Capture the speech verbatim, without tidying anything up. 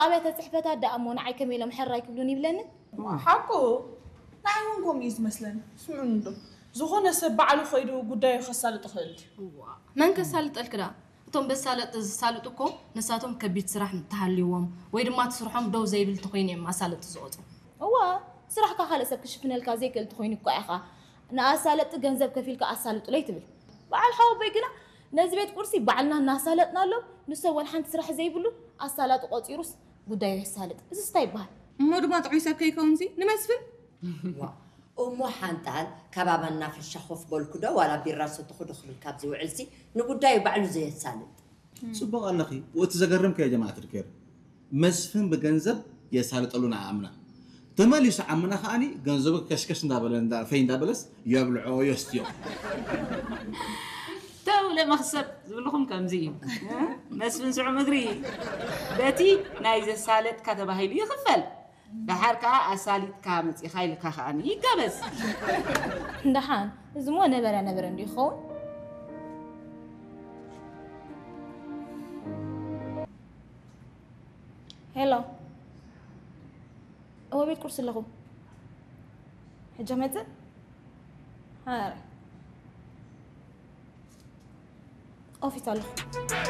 أبي تصحبت هذا أمون عاي كميلهم حراي كبلوني بلن حقو نعيونكم يز مثلا سمعندو زخون سبع على خيرو قداي خسالة تخيل من كسالت الكرا توم بس سالت سالتكم نساتهم كبيت سرح تحليوهم ويد ما تسرحهم دو زي بالتقيني ما سالت زوجته هو سرح كخالص كشفنا الكازيك التخوين كأخا أنا أسالت جنزب كفيل كأسالت ليه تبي بعد حاول بيجنا نزبت كرسي بعلنا الناس سالتنا له نسوي الحين تسرح زي بلو أسالت قطيروس قداي سالت إيش استيبها ما دو ما تعيسب كيكونزي نمسفن أمو حانتان كبابنا في الشخوف بالكدا ولا بالراس تخد خل الكابزي وعلسي نقداي بعلو زي السالد صبغ النخي وتزجرم كيا جماعة الكير مسفن بجنزب يسالت قالونا عمنا تماليش عمنا خاني جنزبك كشكش دابلن دا فين دابلس يبلعو يستيو تولى مخسب زبلكم كم زين مسفن سعو مدري باتي نايز السالد كتبه هيلي يخفل بحركة أساليت كامت يخيل كخاني يكبس دحان زمو نبرة نبرة ندي خون هلا هو بيت كرسي لغو حجمته هاري أوفي تالو